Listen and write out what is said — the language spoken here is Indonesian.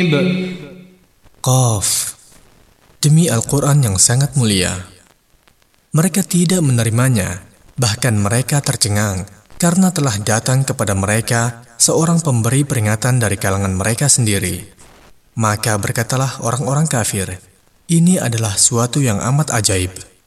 Qaf. Demi Al-Quran yang sangat mulia. Mereka tidak menerimanya, bahkan mereka tercengang karena telah datang kepada mereka seorang pemberi peringatan dari kalangan mereka sendiri. Maka berkatalah orang-orang kafir, ini adalah suatu yang amat ajaib.